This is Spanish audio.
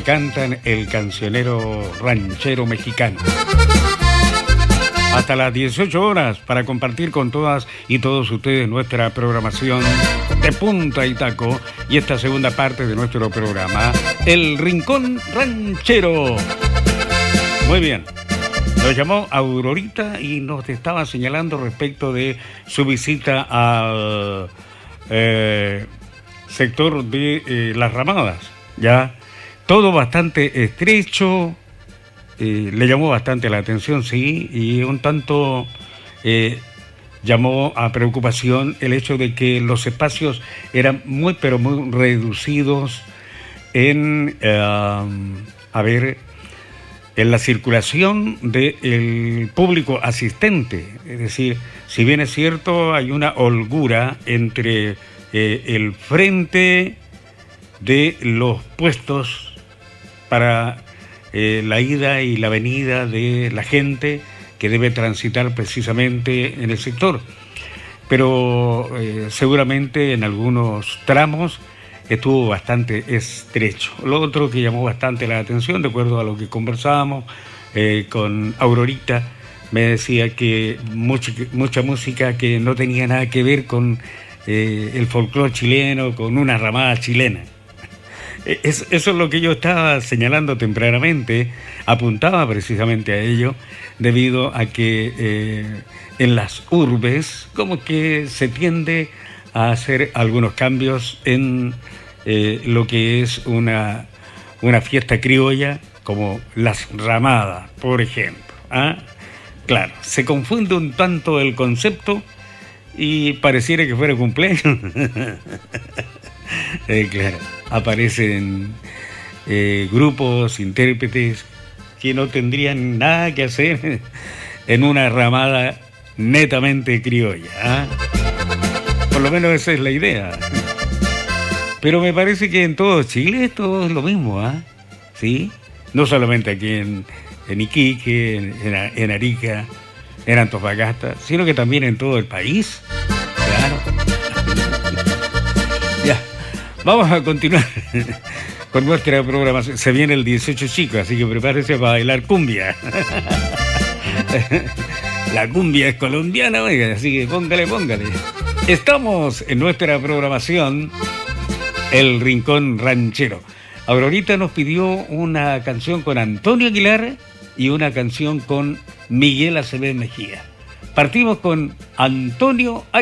cantan el cancionero ranchero mexicano. Hasta las 18 horas para compartir con todas y todos ustedes nuestra programación de punta y taco y esta segunda parte de nuestro programa, El Rincón Ranchero. Muy bien. Nos llamó Aurorita y nos estaba señalando respecto de su visita al sector de Las Ramadas. Ya, todo bastante estrecho, le llamó bastante la atención, sí, y un tanto llamó a preocupación el hecho de que los espacios eran muy, pero muy reducidos en, en la circulación del público asistente. Es decir, si bien es cierto, hay una holgura entre el frente de los puestos para la ida y la venida de la gente que debe transitar precisamente en el sector. Pero seguramente en algunos tramos estuvo bastante estrecho. Lo otro que llamó bastante la atención, de acuerdo a lo que conversábamos con Aurorita, me decía que mucha música que no tenía nada que ver con el folclore chileno, con una ramada chilena. Eso es lo que yo estaba señalando tempranamente, apuntaba precisamente a ello, debido a que en las urbes como que se tiende a hacer algunos cambios en lo que es una fiesta criolla, como las ramadas, por ejemplo. ¿Ah? Claro, se confunde un tanto el concepto y pareciera que fuera cumpleaños. Claro, aparecen grupos, intérpretes que no tendrían nada que hacer en una ramada netamente criolla. ¿Ah? Por lo menos esa es la idea. Pero me parece que en todo Chile todo es lo mismo, ¿ah? ¿Sí? No solamente aquí en Iquique, en Arica, en Antofagasta, sino que también en todo el país. Claro. Ya, vamos a continuar con nuestra programación. Se viene el 18 chico, así que prepárese para bailar cumbia. La cumbia es colombiana, oiga, así que póngale. Estamos en nuestra programación El Rincón Ranchero. Aurorita nos pidió una canción con Antonio Aguilar y una canción con Miguel Acevedo Mejía. Partimos con Antonio Aguilar.